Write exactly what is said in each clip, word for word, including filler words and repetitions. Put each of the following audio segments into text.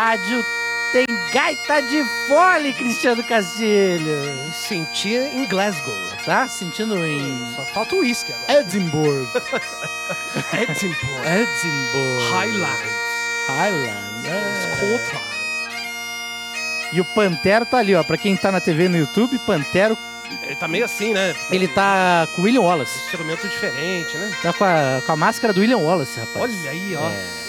rádio tem gaita de fole, Cristiano Castilho. Senti em Glasgow. Tá sentindo em... Só falta o uísque agora. Edimburgo. Edimburgo. Edimburgo. Highlands. Highland. É. Scotland. E o Pantero tá ali, ó. Pra quem tá na T V no YouTube, Pantero... Ele tá meio assim, né? Ele tá com o William Wallace. Instrumento diferente, né? Tá com a, com a máscara do William Wallace, rapaz. Olha aí, ó. É.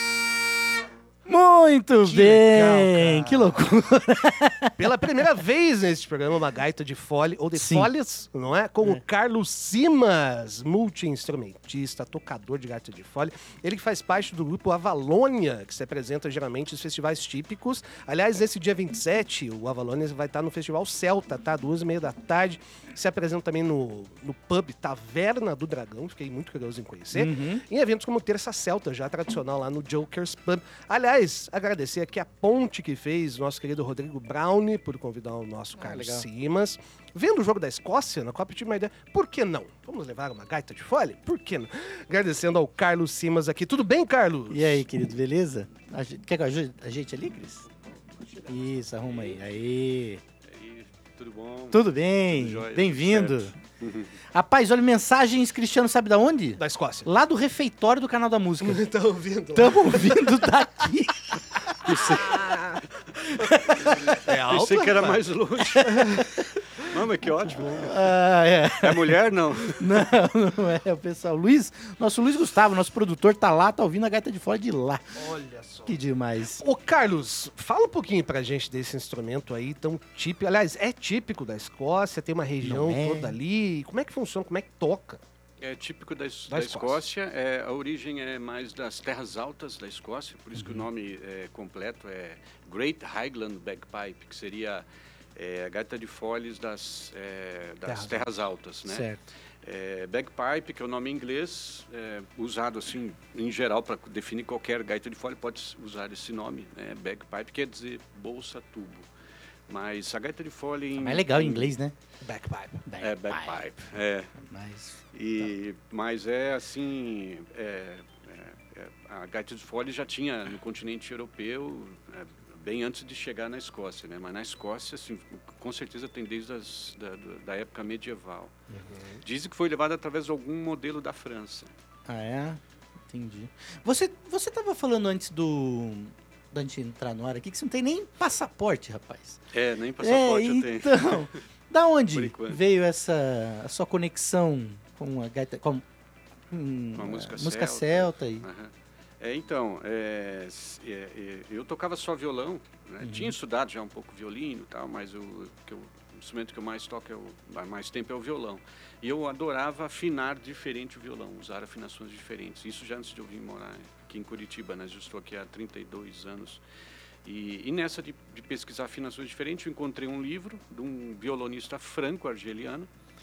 Muito Que bem! legal, Que loucura! Pela primeira vez neste programa, uma gaita de fole, ou de Sim. folhas, não é? Com É. o Carlos Simas, multi-instrumentista, tocador de gaita de fole. Ele que faz parte do grupo Avalônia, que se apresenta geralmente nos festivais típicos. Aliás, nesse dia vinte e sete, o Avalônia vai estar no Festival Celta, tá? Duas e meia da tarde. Se apresenta também no, no pub Taverna do Dragão, fiquei muito curioso em conhecer. Uhum. Em eventos como Terça Celta, já tradicional lá no Joker's Pub. Aliás, agradecer aqui a ponte que fez nosso querido Rodrigo Brownie por convidar o nosso Ah, Carlos legal. Simas. Vendo o jogo da Escócia na Copa, eu tive uma ideia. Por que não? Vamos levar uma gaita de fole? Por que não? Agradecendo ao Carlos Simas aqui. Tudo bem, Carlos? E aí, querido, beleza? A gente- Quer que eu ajude a gente ali, Cris? Isso, arruma aí. Aí. aí, tudo bom? Tudo bem? Tudo jóia, Bem-vindo. tudo Rapaz, olha, mensagens, Cristiano, sabe da onde? Da Escócia. Lá do refeitório do Canal da Música. Tá ouvindo? Estamos ouvindo daqui. É alto, Pensei que era rapaz? mais longe. Não, mas que ótimo. Ah, é. É mulher, não? Não, não é o pessoal. Luiz, nosso Luiz Gustavo, nosso produtor, tá lá, tá ouvindo a gaita de fora de lá. Olha só. Que demais. Ô, Carlos, fala um pouquinho pra gente desse instrumento aí tão típico. Aliás, é típico da Escócia, tem uma região Não é? toda ali. Como é que funciona? Como é que toca? É típico da, Es- Da da Escócia. Escócia. É, a origem é mais das terras altas da Escócia, por isso que o Uhum. nome é, completo é Great Highland Bagpipe, que seria é, a gaita de foles das, é, das Terras terras altas, né? Certo. É, bagpipe, que é o nome em inglês, é, usado assim em geral para definir qualquer gaita de fole, pode usar esse nome, né? Bagpipe quer dizer bolsa tubo, mas a gaita de fole em, Mas é legal em inglês, né? Backpipe. é bagpipe, é. Mas... E, mas é assim, é, é, é, a gaita de fole já tinha no continente europeu, é, bem antes de chegar na Escócia, né? Mas na Escócia, assim, com certeza tem desde as, da, da época medieval. Dizem que foi levado através de algum modelo da França. Ah, é? Entendi. Você, você tava falando antes do... Da gente entrar no ar aqui, que você não tem nem passaporte, rapaz. É, nem passaporte é, eu tenho. então, da Por onde enquanto. veio essa a sua conexão com a gaita, com, hum, Com a música música celta. celta e... Aham. É, então, é, s- é, é, eu tocava só violão, né? Uhum. Tinha estudado já um pouco violino e tal, mas o, que eu, o instrumento que eu mais toco é o, há mais tempo é o violão. E eu adorava afinar diferente o violão, usar afinações diferentes. Isso já antes de eu vir morar aqui em Curitiba, né? Eu estou aqui há trinta e dois anos. E, e nessa de, de pesquisar afinações diferentes, eu encontrei um livro de um violonista franco-argeliano,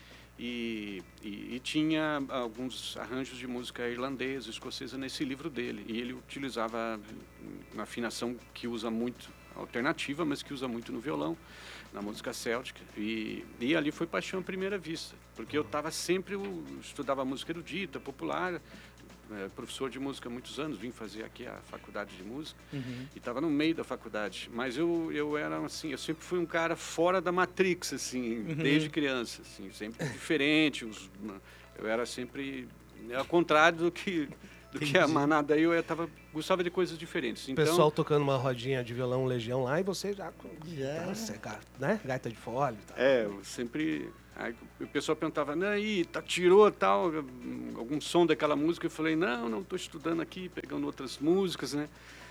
e, e, e tinha alguns arranjos de música irlandesa, escocesa nesse livro dele. E ele utilizava uma afinação que usa muito, alternativa, mas que usa muito no violão, na música céltica. E, e ali foi paixão à primeira vista, porque eu estava sempre, eu estudava música erudita, popular, é, professor de música há muitos anos, vim fazer aqui a faculdade de música. Uhum. E estava no meio da faculdade, mas eu, eu era assim, eu sempre fui um cara fora da Matrix, assim, Uhum. desde criança, assim, sempre diferente. Os, eu era sempre ao contrário do que do que a Entendi. manada aí, eu tava, gostava de coisas diferentes. O Então, pessoal tocando uma rodinha de violão Legião lá e você já... Já. Nossa, é ga- né? Gaita de fole e tal. é, eu sempre aí, o pessoal perguntava, não, aí, tá, tirou tal algum som daquela música? Eu falei, não, não estou estudando aqui, pegando outras músicas, né?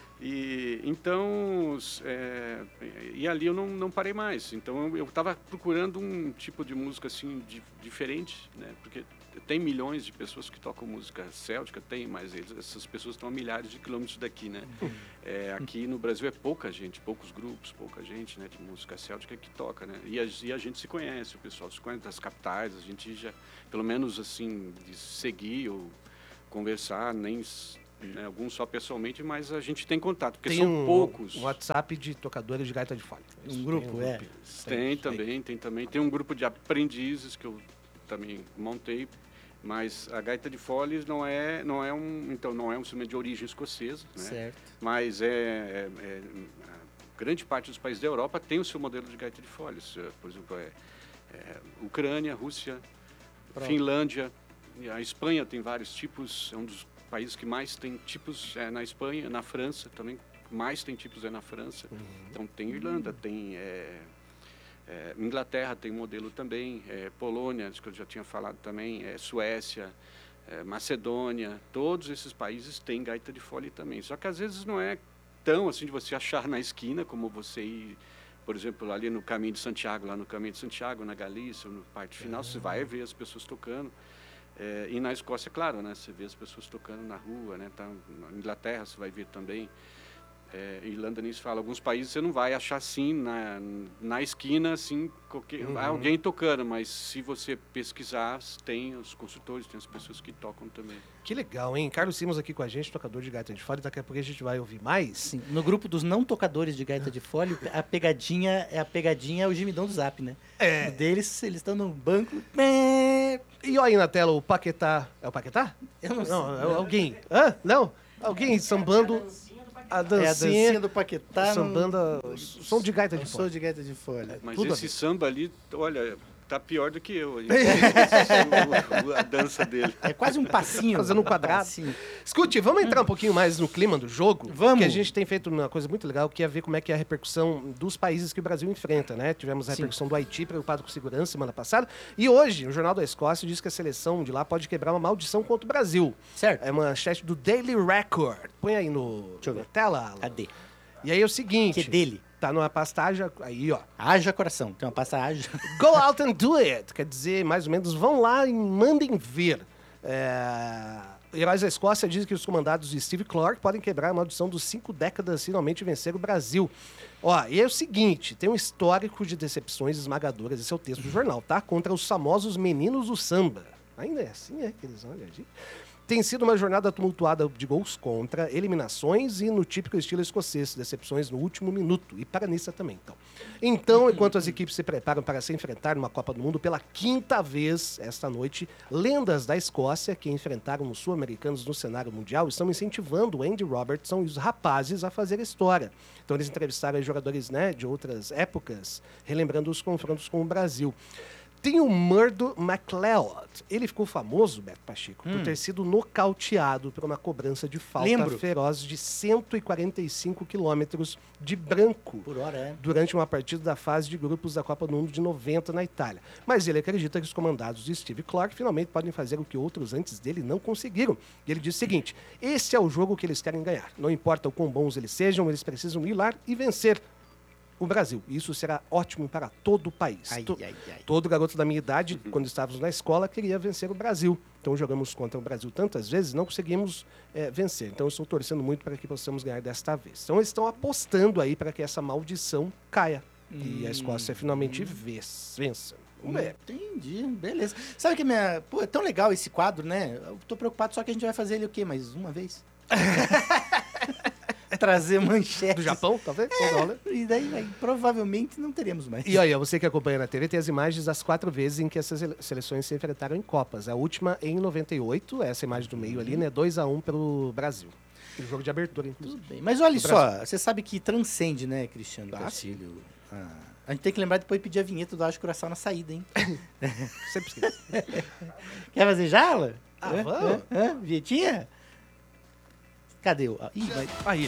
E então, é, e ali eu não, não parei mais. Então eu estava procurando um tipo de música assim di, diferente, né? Porque tem milhões de pessoas que tocam música céltica, tem, mas eles, essas pessoas estão a milhares de quilômetros daqui, né? É, aqui no Brasil é pouca gente, poucos grupos, pouca gente, né, de música céltica que toca, né? E a, e a gente se conhece, o pessoal se conhece das capitais, a gente já, pelo menos assim, de seguir ou conversar, nem né, alguns só pessoalmente, mas a gente tem contato, porque Tem são um, poucos. um WhatsApp de tocadores de gaita de fole. Um grupo, é. grupinho. Tem isso aí. também, tem também. Tem um grupo de aprendizes que eu também montei Mas a gaita de foles não é, não é um, então não é um instrumento de origem escocesa, né? Certo. Mas é, é, é a grande parte dos países da Europa tem o seu modelo de gaita de foles. Por exemplo, é, é Ucrânia, Rússia, Pronto. Finlândia, e a Espanha tem vários tipos. É um dos países que mais tem tipos é, na Espanha, na França também mais tem tipos é na França. Uhum. Então tem Irlanda, tem é, É, Inglaterra tem modelo também, é, Polônia, que eu já tinha falado também, é, Suécia, é, Macedônia, todos esses países têm gaita de fole também. Só que às vezes não é tão assim de você achar na esquina como você ir, por exemplo, ali no Caminho de Santiago, lá no Caminho de Santiago, na Galícia, no parte final, você vai ver as pessoas tocando. É, e na Escócia, claro, né, você vê as pessoas tocando na rua, né, tá, na Inglaterra você vai ver também. É, Irlanda nem se fala. Alguns países você não vai achar assim na, na esquina assim qualquer, uhum. alguém tocando, mas se você pesquisar tem os consultores, tem as pessoas que tocam também. Que legal, hein? Carlos Simons aqui com a gente, tocador de gaita de fole. Daqui a pouco a gente vai ouvir mais. Sim. No grupo dos não tocadores de gaita de fole, a pegadinha é a pegadinha é o gemidão do Zap, né? É. O deles, eles estão no banco. E olha aí na tela o Paquetá. É o Paquetá? Eu não, não sei. É alguém. Hã? Não? Alguém sambando. A dancinha, é a dancinha do Paquetá. Sambando o som de gaita de fole. Som de gaita de fole. Mas Tudo esse samba ali, olha, tá pior do que eu. a dança dele. É quase um passinho. Fazendo um quadrado. Passinho. Escute, vamos entrar um pouquinho mais no clima do jogo? Vamos. Porque a gente tem feito uma coisa muito legal, que é ver como é que é a repercussão dos países que o Brasil enfrenta, né? Tivemos a repercussão Sim. do Haiti, preocupado com segurança, semana passada. E hoje, o Jornal da Escócia diz que a seleção de lá pode quebrar uma maldição contra o Brasil. Certo. É uma manchete do Daily Record. Põe aí no, Deixa eu ver. na tela, Alan. Cadê? E aí é o seguinte... Que dele? Tá numa pastagem aí, ó. Haja coração. Tem uma passagem. Go out and do it. Quer dizer, mais ou menos, vão lá e mandem ver. É... Heróis da Escócia dizem que os comandados de Steve Clark podem quebrar a maldição dos cinco décadas e finalmente vencer o Brasil. Ó, e é o seguinte, tem um histórico de decepções esmagadoras, esse é o texto do jornal, tá? Contra os famosos meninos do samba. Ainda é assim, é? Que eles olham ali. Tem sido uma jornada tumultuada de gols contra, eliminações e no típico estilo escocês, decepções no último minuto. E paranista também, então. Então, enquanto as equipes se preparam para se enfrentar numa Copa do Mundo pela quinta vez esta noite, lendas da Escócia, que enfrentaram os sul-americanos no cenário mundial, estão incentivando o Andy Robertson e os rapazes a fazer história. Então, eles entrevistaram jogadores, né, de outras épocas, relembrando os confrontos com o Brasil. Tem o Murdo MacLeod. Ele ficou famoso, Beto Pacheco, hum. por ter sido nocauteado por uma cobrança de falta Lembro. feroz de cento e quarenta e cinco quilômetros de branco por hora, é. durante uma partida da fase de grupos da Copa do Mundo de noventa na Itália. Mas ele acredita que os comandados de Steve Clark finalmente podem fazer o que outros antes dele não conseguiram. E ele diz o seguinte, esse é o jogo que eles querem ganhar. Não importa o quão bons eles sejam, eles precisam ir lá e vencer o Brasil. Isso será ótimo para todo o país. Ai, to- ai, ai. Todo garoto da minha idade, quando estávamos na escola, queria vencer o Brasil. Então jogamos contra o Brasil tantas vezes, não conseguimos é, vencer. Então eu estou torcendo muito para que possamos ganhar desta vez. Então eles estão apostando aí para que essa maldição caia. Hum. E a Escócia finalmente vez- vença. Vamos ver. Entendi, beleza. Sabe que minha... Pô, é tão legal esse quadro, né? Eu tô preocupado só que a gente vai fazer ele o quê? Mais uma vez? Trazer manchetes. Do Japão, talvez? É, e daí, aí, provavelmente não teremos mais. E aí, você que acompanha na T V, tem as imagens das quatro vezes em que essas seleções se enfrentaram em Copas. A última em noventa e oito, essa imagem do meio ali, né? dois a um pelo Brasil. O jogo de abertura, inclusive. Tudo bem. Mas olha só, você sabe que transcende, né, Cristiano Ah, Castilho? Ah, a gente tem que lembrar depois de pedir a vinheta do Haja Coração na saída, hein? Sempre esquece. Quer fazer já, Alan? Ah, Hã? vamos. Hã? Hã? Vinhetinha? Cadê o... Ih, vai... Aí.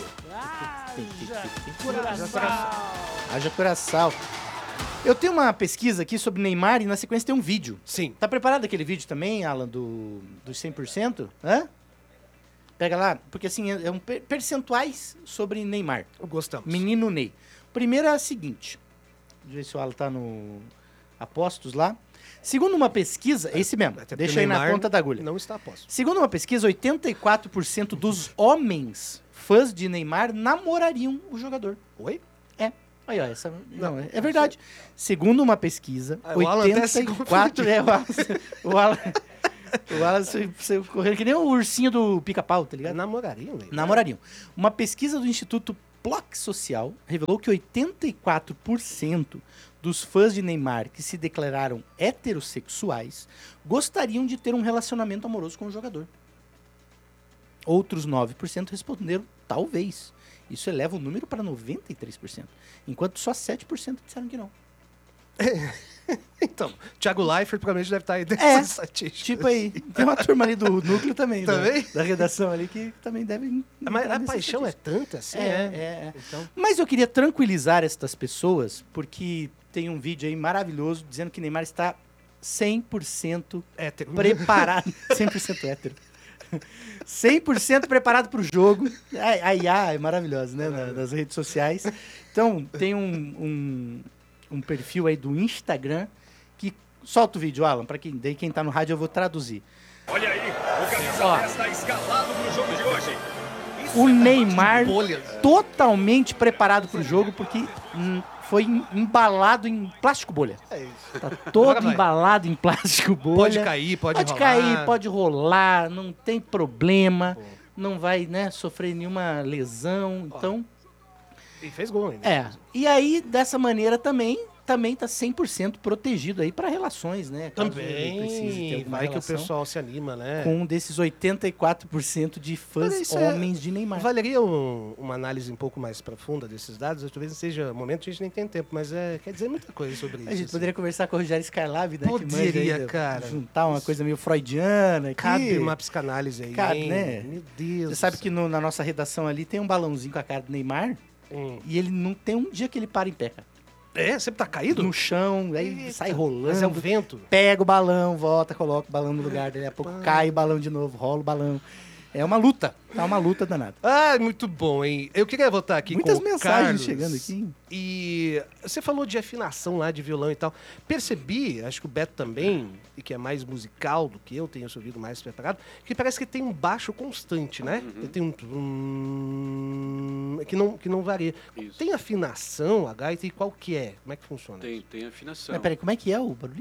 Haja Coração. Eu tenho uma pesquisa aqui sobre Neymar e na sequência tem um vídeo. Sim. Tá preparado aquele vídeo também, Alan, do, dos cem por cento? Hã? Pega lá, porque assim, é um per- percentuais sobre Neymar. Gostamos. Menino Ney. Primeiro é a seguinte. Deixa eu ver se o Alan tá no Apostos lá. Segundo uma pesquisa, esse mesmo, Até porque deixa aí na Neymar ponta da agulha. Não está a posto. Segundo uma pesquisa, oitenta e quatro por cento dos homens fãs de Neymar namorariam o jogador. Oi? É. Aí, ó, essa, não, é, é verdade. Segundo uma pesquisa, Ah, o Alan até se oitenta e quatro... É, o Alan, o Alan, o Alan saiu- saiu correndo que nem o ursinho do pica-pau, tá ligado? Namorariam, né? Namorariam. Uma pesquisa do Instituto Ploc Social revelou que oitenta e quatro por cento dos fãs de Neymar que se declararam heterossexuais gostariam de ter um relacionamento amoroso com o jogador. Outros nove por cento responderam talvez. Isso eleva o número para noventa e três por cento, enquanto só sete por cento disseram que não. Então, Thiago Leifert provavelmente deve estar aí dessas É, estatísticas. Tipo aí, tem uma turma ali do núcleo também, Também? Da, da redação ali, que também deve... Mas entrar a nessa paixão é estatística. tanta assim, É, é? é, é. Então, Mas eu queria tranquilizar estas pessoas, porque tem um vídeo aí maravilhoso dizendo que Neymar está cem por cento hétero. preparado. cem por cento hétero. cem por cento preparado para o jogo. A I A é maravilhosa, né? na- nas redes sociais. Então, tem um, um, um perfil aí do Instagram que... Solta o vídeo, Alan, para quem, daí quem tá no rádio eu vou traduzir. Olha aí, o camisa Ó. dez está escalado pro jogo de hoje. Isso O é Neymar bolhas. totalmente preparado para o jogo, porque hum, foi em- embalado em plástico bolha. É isso. Tá todo Agora vai. embalado em plástico bolha. Pode cair, pode, Pode rolar. cair, pode rolar, não tem problema, não vai, né, sofrer nenhuma lesão, então... E fez gol ainda. É, e aí, dessa maneira também, também tá cem por cento protegido aí para relações, né? caso ele precise ter Também. alguma Vai que o relação pessoal se anima, né? com um desses oitenta e quatro por cento de Mas fãs isso é- homens de Neymar. Valeria um- uma análise um pouco mais profunda desses dados. Talvez não seja momento, a gente nem tem tempo, mas é, quer dizer muita coisa sobre isso. A gente assim. poderia conversar com o Rogério Skylab, né? que Poderia, manja aí, cara. Juntar uma coisa meio freudiana aqui. Cabe uma psicanálise aí. Cabe, hein? né? Meu Deus. Você sabe que no- na nossa redação ali tem um balãozinho com a cara do Neymar Hum. e ele não tem um dia que ele para em pé, cara. É? Sempre tá caído? No chão, aí Eita, sai rolando. Mas é o vento. Pega o balão, volta, coloca o balão no lugar, daqui a pouco cai o balão de novo, rola o balão. É uma luta, tá uma luta danada. Ah, muito bom, hein? Eu queria voltar aqui Muitas com o mensagens Carlos. chegando aqui, hein? E você falou de afinação lá, de violão e tal. Percebi, acho que o Beto também, e que é mais musical do que eu, tenho esse ouvido mais preparado, que parece que tem um baixo constante, né? Ele tem um... um que, não, que não varia. Isso. Tem afinação, a gaita, e qual que é? Como é que funciona? Tem, tem afinação. Mas peraí, como é que é o barulho?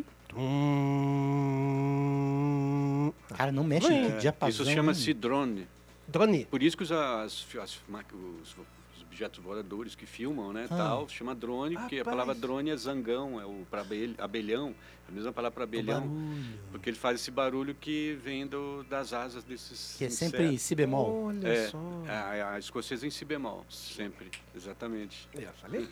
Hum... Cara, não mexe Bem, aqui, É, diapasão. isso chama-se drone. Drone. Por isso que os, as, as, ma- os, os objetos voadores que filmam, né, Ah. tal, chama drone, porque a Rapaz. palavra drone é zangão, é o para abelhão, é a mesma palavra para abelhão, barulho. porque ele faz esse barulho que vem do, das asas desses Que é sempre insetos. si bemol. Olha É, só. a, a escocesa em si bemol, sempre, exatamente. Eu falei?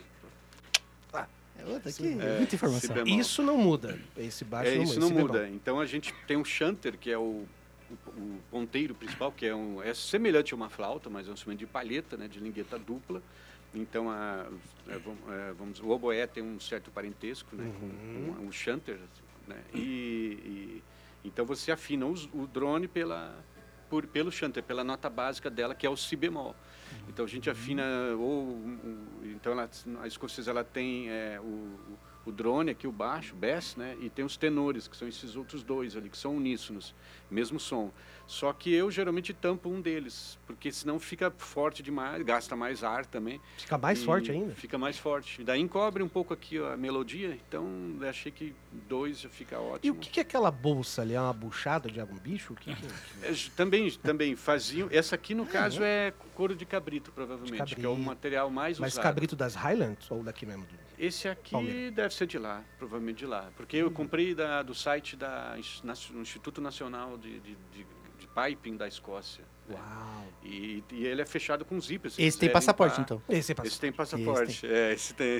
É outra aqui, É, muita informação. si bemol. Isso não muda. Esse baixo É, não isso muda. não esse muda. bemol. Então a gente tem um chanter, que é o, o, o ponteiro principal, que é, um, é semelhante a uma flauta, mas é um instrumento de palheta, né, de lingueta dupla. Então, a, é, vamos, é, vamos, o oboé tem um certo parentesco, né, Uhum. com, com o chanter, né, e, e então você afina os, o drone pela, por, pelo chanter, pela nota básica dela, que é o si bemol. Então a gente afina, ou, um, então ela, a escocesa ela tem é, o, o drone aqui, o baixo, o bass, né, e tem os tenores, que são esses outros dois ali, que são uníssonos, mesmo som. Só que eu geralmente tampo um deles, porque senão fica forte demais, gasta mais ar também. Fica mais E forte ainda. Fica mais forte. E daí encobre um pouco aqui a melodia, então eu achei que dois já fica E ótimo. o que que é aquela bolsa ali? É uma buchada de algum bicho? O que que é? É, j- também, também faziam. Essa aqui, no caso, é couro de cabrito, provavelmente, De que é o cabrito. material mais Mas usado. cabrito das Highlands ou daqui mesmo? Esse aqui Palmeira. deve ser de lá, provavelmente de lá. Porque eu comprei da, do site da, Ins- nas- do Instituto Nacional de, de, de, de Piping da Escócia. né? Uau. E, e ele é fechado com zíper. se Esse tem quiser passaporte, limpar. então. Esse é Esse tem Esse passaporte, é, esse tem.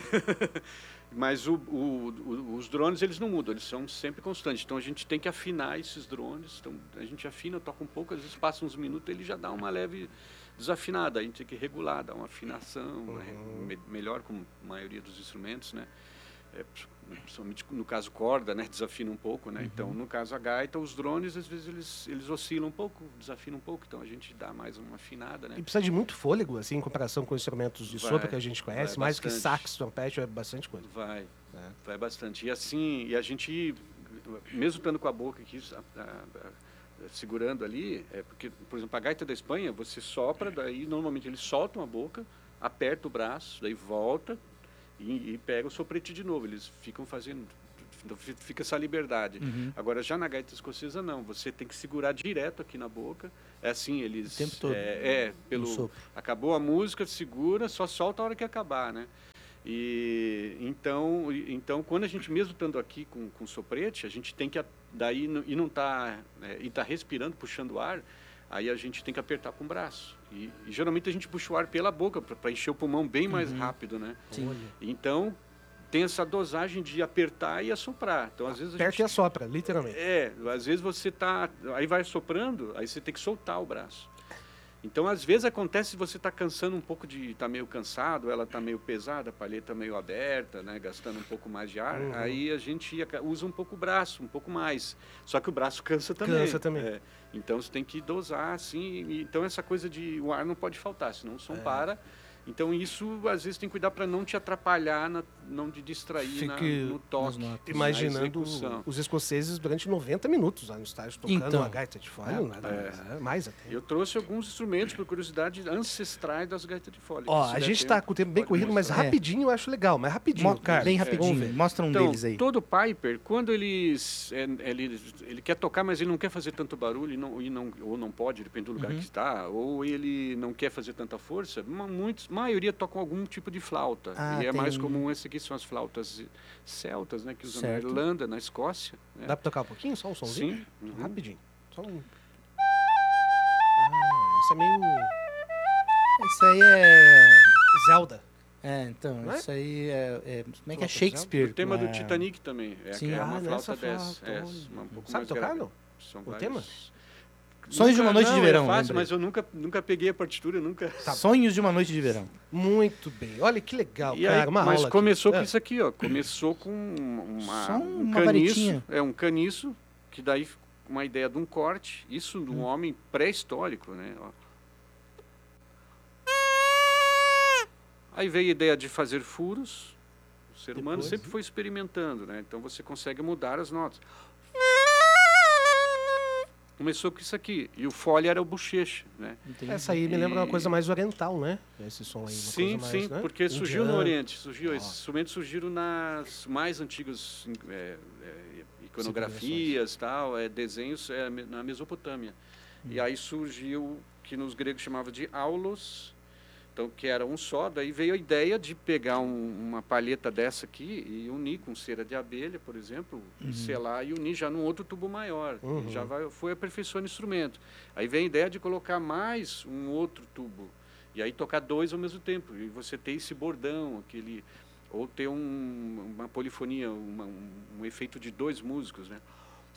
Mas o, o- o- os drones, eles não mudam, eles são sempre constantes. Então a gente tem que afinar esses drones. Então a gente afina, toca um pouco, às vezes passa uns minutos, ele já dá uma leve desafinada. A gente tem que regular, dar uma afinação, né, me- melhor como a maioria dos instrumentos, né? É, principalmente no caso corda, né, desafina um pouco, né? Então, no caso a gaita, os drones às vezes eles, eles oscilam um pouco, desafinam um pouco, então a gente dá mais uma afinada, né? E precisa de muito fôlego, assim, em comparação com instrumentos de Vai, sopro que a gente conhece. vai Mais que bastante. sax, trompete, é bastante coisa. Vai, É. vai bastante. E assim, e a gente, mesmo estando com a boca aqui a- a- a- segurando ali, é porque, por exemplo, a gaita da Espanha, você sopra, daí normalmente eles soltam a boca, aperta o braço, daí volta e, e pega o soprete de novo. Eles ficam fazendo, Então fi- fica essa liberdade. Uhum. Agora, já na gaita escocesa, não. Você tem que segurar direto aqui na boca. É assim, eles... O tempo todo. É, é No pelo... sopro. Acabou a música, segura, só solta a hora que acabar, né? E então, e- então quando a gente, mesmo estando aqui com, com soprete, a gente tem que, a- daí, n- e não tá, é, e tá respirando, puxando o ar, aí a gente tem que apertar com o braço. E, e geralmente a gente puxa o ar pela boca, para encher o pulmão bem mais rápido, né? Sim. Então, tem essa dosagem de apertar e assoprar. Então, às vezes a Aperta e gente... assopra, literalmente. É, às vezes você tá, aí vai soprando, aí você tem que soltar o braço. Então, às vezes acontece você tá cansando um pouco de, tá meio cansado, ela tá meio pesada, a palheta meio aberta, né, gastando um pouco mais de ar, Uhum. aí a gente aca- usa um pouco o braço, um pouco mais. Só que o braço cansa também. Cansa também. É. Então, você tem que dosar assim, e- então essa coisa de o ar não pode faltar, senão o É. som para. Então, isso, às vezes, tem que cuidar para não te atrapalhar, na, não te distrair na, Fique no toque, nas notas. na Imaginando execução. os escoceses durante noventa minutos lá no estádio tocando Então. uma gaita de fole. nada, É. mais até. Eu trouxe alguns instrumentos, por curiosidade, ancestrais das gaitas de fole. Ó, Se a der gente tempo, tá com o tempo bem pode corrido, mas mostrar. É. rapidinho eu acho legal, mas rapidinho, Mo- Carlos. Bem É, rapidinho. vamos ver. Mostra um Então, deles aí. todo Piper, quando ele, ele, ele quer tocar, mas ele não quer fazer tanto barulho, e não, e não, ou não pode, depende do lugar Uhum. que está, ou ele não quer fazer tanta força, ma- muitos, maioria tocam algum tipo de flauta. Ah, e é mais tem- comum esse aqui, são as flautas celtas, né, que usam na Certo. Irlanda, na Escócia. Né? Dá pra tocar um pouquinho? Só um somzinho? Sim. Uhum. Rapidinho. Só um. Ah, isso é meio. Isso aí é... Zelda. É, então, Não é? isso aí é... é como é que Flauta é Shakespeare? O tema com do a- Titanic também. É, Sim. é Ah, uma nessa flauta dessa. flauta, É, olha. uma um pouco Sabe mais tocar, grave. não? São O vários- tema? Sonhos de uma Noite de não, Verão, É fácil, lembrei. mas eu nunca, nunca peguei a partitura, nunca. Sonhos de uma Noite de Verão. Muito bem. Olha que legal, E cara. aí, Uma mas aula começou aqui. com É. isso aqui, ó. Começou com uma, Só um uma caniço. varetinha. É um caniço, que daí uma ideia de um corte. Isso de um Hum. homem pré-histórico, né? Ó. Aí veio a ideia de fazer furos. O ser humano Depois, sempre foi experimentando, né? Então você consegue mudar as notas. Começou com isso aqui. E o fole era o bochecha, né? Entendi. Essa aí me lembra uma E- coisa mais oriental, né? Esse som aí. Uma Sim, coisa mais, sim, né? porque surgiu no Indiano. Oriente. Surgiu, Ó. esses instrumentos surgiram nas mais antigas é, é, iconografias, tal, é, desenhos é, me- na Mesopotâmia. E aí surgiu, que nos gregos chamava de aulos, então, que era um só. Daí veio a ideia de pegar um- uma palheta dessa aqui e unir com cera de abelha, por exemplo, e selar e unir já num outro tubo maior. E Uhum. já vai, foi aperfeiçoando o instrumento. Aí vem a ideia de colocar mais um outro tubo. E aí tocar dois ao mesmo tempo. E você ter esse bordão, aquele... Ou ter um, uma polifonia, uma- um, um efeito de dois músicos, né?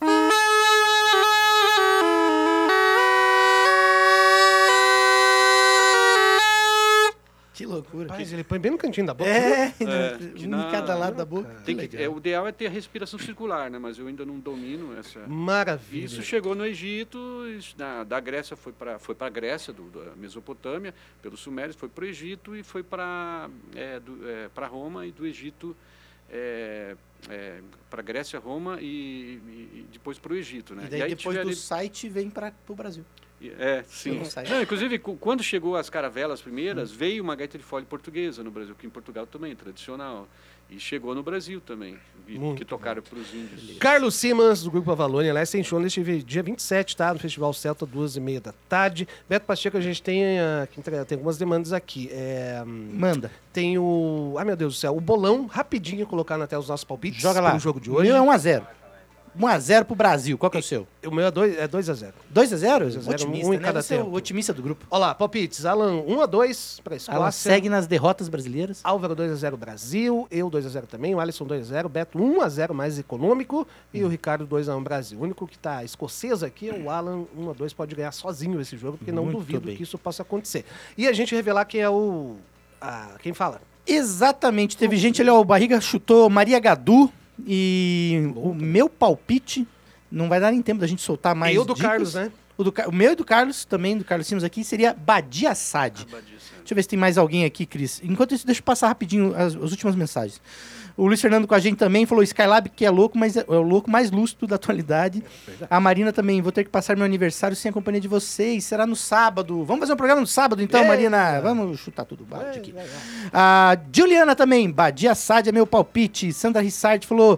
Que loucura. Rapaz, ele põe bem no cantinho da boca. É, É, um que em na- cada lado da boca. Tem que, legal. é, o ideal é ter a respiração circular, né? Mas eu ainda não domino essa... Maravilha. Isso chegou no Egito, isso na, da Grécia foi para foi para a Grécia, do, da Mesopotâmia, pelos Sumérios, foi para o Egito e foi para é, do- é, para Roma, e do Egito é, é, para Grécia, Roma e, e- e depois para o Egito, né? E daí aí depois tiveram- do site vem para o Brasil. é, sim. Pelo site. Não, inclusive, cu- quando chegou as caravelas primeiras, veio uma gaita de fole portuguesa no Brasil, que em Portugal também, tradicional. E chegou no Brasil também, e- Muito que tocaram para os índios. Carlos Simas, do Grupo Avalônia. Aliás, tem show neste vi- dia vinte e sete, tá? No Festival Celta, duas e meia da tarde. Beto Pacheco, a gente tem, ah, que entregar- tem algumas demandas aqui. É, hum, Manda. tem o... Ai, meu Deus do céu. O bolão, rapidinho, colocar na tela os nossos palpites. Joga lá. pro jogo de O hoje. meu é um a zero. um a zero pro Brasil. Qual que é o seu? O meu é dois a zero. É dois a zero. dois a zero? dois a zero, Otimista, um em né? cada Você é o tempo. otimista do grupo. Olha lá, palpites. Alan, um a dois para a Escócia. Ela segue nas derrotas brasileiras. Álvaro dois a zero Brasil, eu dois a zero também, o Alisson dois a zero, Beto um a zero mais econômico e o Ricardo dois a um Brasil. O único que está escocês aqui é o Alan, um a dois pode ganhar sozinho esse jogo, porque não Muito duvido bem. que isso possa acontecer. E a gente revelar quem é o... a- quem fala? Exatamente. Teve gente ali, ó, o Barriga chutou Maria Gadu e o meu palpite, não vai dar nem tempo da gente soltar mais e o do dicas. Carlos, né? O, do, Ca- o meu e do Carlos, também do Carlos Simas aqui, seria Badia Sad. Abadiça. Deixa eu ver se tem mais alguém aqui, Cris. Enquanto isso, deixa eu passar rapidinho as, as últimas mensagens. O Luiz Fernando com a gente também falou Skylab, que é louco, mas é, é o louco mais lúcido da atualidade. A Marina também, vou ter que passar meu aniversário sem a companhia de vocês. Será no sábado. Vamos fazer um programa no sábado, então, Eita. Marina? Vamos chutar tudo o balde aqui. A Juliana também, Badia Sad é meu palpite. Sandra Rissard falou...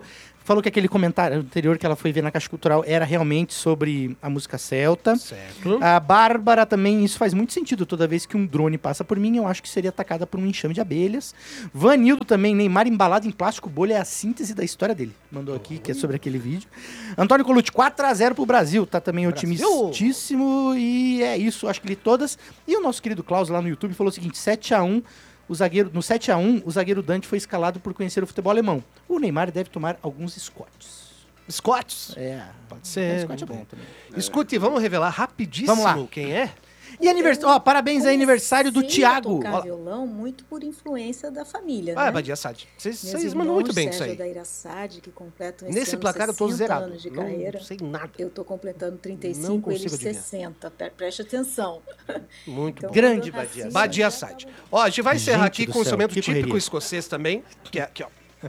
falou que aquele comentário anterior que ela foi ver na Caixa Cultural era realmente sobre a música celta. Certo. A Bárbara também, isso faz muito sentido. Toda vez que um drone passa por mim, eu acho que seria atacada por um enxame de abelhas. Vanildo também, Neymar embalado em plástico bolha é a síntese da história dele. Mandou aqui, que é sobre aquele vídeo. Antônio Colucci, quatro a zero pro Brasil. Tá também otimistíssimo. E é isso, acho que li todas. E o nosso querido Klaus lá no YouTube falou o seguinte, sete a um. O zagueiro, no sete a um, o zagueiro Dante foi escalado por conhecer o futebol alemão. O Neymar deve tomar alguns Scots. Scots? É, Pode ser. Scott é bom também. Escute, vamos revelar rapidíssimo Vamos lá. quem é? E aniversário, ó, parabéns aí, aniversário do Comecei a Thiago. tocar Ó, violão muito por influência da família, Ah, é né? Badia Sade. Vocês Meus vocês mandam muito irmãos, bem disso Sérgio aí. da Irassade, que completam esse Nesse ano placar eu tô sessenta zerado. anos de Não, carreira. não sei nada. Eu tô completando trinta e Não cinco, eles consigo adivinhar. sessenta. Pre- Preste atenção. Muito Então, bom. Grande quando eu Badia. nasci, Badia já Sade. tava- Ó, a gente vai encerrar Gente aqui do com um céu, instrumento que típico correria. escocês também, que é aqui, ó.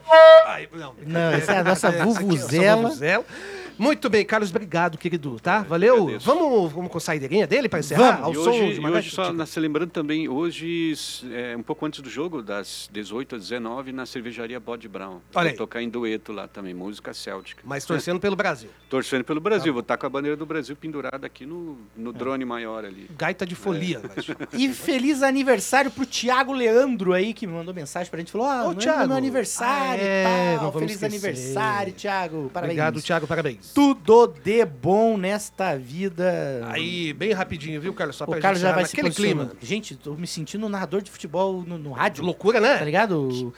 Ai, não. Não, essa é a nossa Essa aqui é a nossa vuvuzela. vuvuzela. Muito bem, Carlos, obrigado, querido, tá? Valeu. agradeço. Vamos, vamos com a saideirinha dele para encerrar? Vamos. Ao E som hoje, de e uma hoje só gaita? na- se lembrando também, hoje, é, um pouco antes do jogo, das dezoito às dezenove, na cervejaria Bode Brown. Olha Vou aí. tocar em dueto lá também, música céltica. Mas torcendo pelo Brasil. Torcendo pelo Brasil, vou estar com a bandeira do Brasil pendurada aqui no, no drone maior ali. Gaita de folia, vai chamar. E feliz aniversário pro Thiago Leandro aí, que me mandou mensagem pra gente. Falou, ah, Ô, amanhã é Thiago. meu aniversário Ah, é, e não tal. vamos Feliz esquecer. aniversário, Thiago. Parabéns. Obrigado, Thiago, parabéns. Tudo de bom nesta vida. Aí, bem rapidinho, viu, Carlos? Só O pra Carlos gente já vai encerrar se naquele clima. posicionando. Gente, tô me sentindo narrador de futebol no, no rádio. Loucura, Tá né? ligado?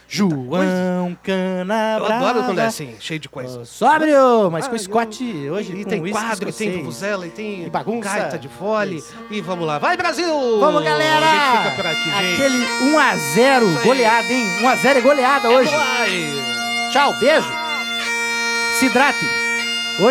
João Cana Eu adoro quando é assim, cheio de coisa. Sóbrio, mas com Ah, Scott hoje. E com tem whisky quadro, e tem escocês. vuvuzela, e tem E bagunça. gaita de fole. E vamos lá. Vai, Brasil! Vamos, galera! A gente fica por aqui, gente. Aquele um a zero, Isso aí. goleada, hein? um a zero é goleada hoje. Vai! Tchau, beijo. Se hidratem.